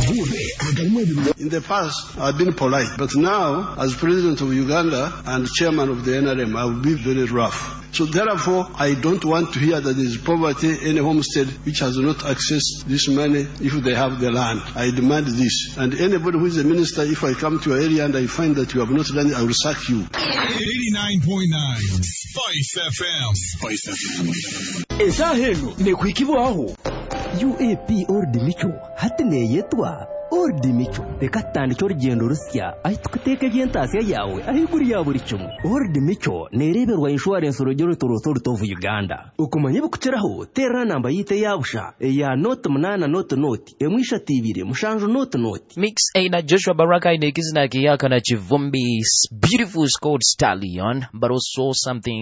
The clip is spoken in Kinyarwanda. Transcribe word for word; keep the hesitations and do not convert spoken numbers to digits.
In the past, I've been polite, but now, as president of Uganda and chairman of the N R M, I will be very rough. So therefore, I don't want to hear that there is poverty in a homestead which has not accessed this money if they have the land. I demand this. And anybody who is a minister, if I come to your area and I find that you have not done it, I will sack you. eighty-nine point nine Spice F M. Spice F M. Esahenu nekwikibaho. U A P Ordi Micho hatne yetwa Ordi Micho bekatandi cy'urugendo rusya ahita kuteka gentasiya yawe ahiguri ya buri cyumu. Ordi Micho nereberwa insurance urugero toroto rutovu Uganda. Ukumanye bukukiraho terra namba yite yabusha ya note munana note note emwisha tibire mushanjo note note. Mix aina Joshua Baraka inekizina kiyaka na Chivumbi beautiful scored stallion but also something